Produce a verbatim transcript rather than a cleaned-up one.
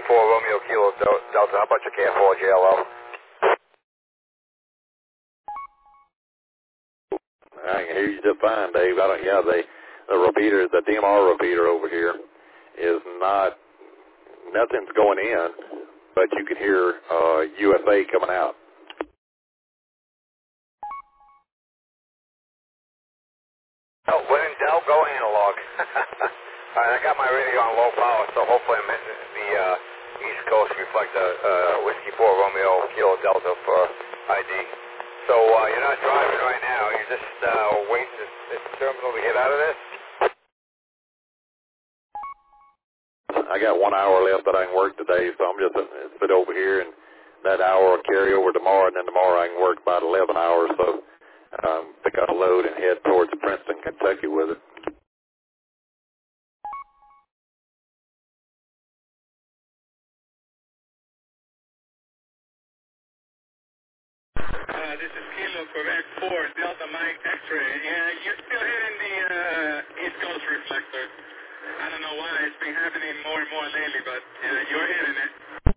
four Romeo Kilo Delta. How about your K F four J L L? I can hear you just fine, Dave. I don't, yeah, they, the repeater, the D M R repeater over here is not, nothing's going in, but you can hear uh, U S A coming out. Oh, when in doubt, go analog. All right, I got my radio on low power, so hopefully I'm hitting the uh, East Coast reflector, uh, Whiskey four Romeo Kilo Delta for I D. So uh, you're not driving right now. You're just uh, waiting at the terminal to get out of this? I got one hour left that I can work today, so I'm just uh, sit over here, and that hour will carry over tomorrow, and then tomorrow I can work about eleven hours, so um, pick up a load and head towards Princeton, Kentucky with it. Uh, this is Kilo for X four, Delta Mike X-ray. Yeah, you're still hitting the uh, East Coast reflector. I don't know why. It's been happening more and more lately, but uh, you're hitting it.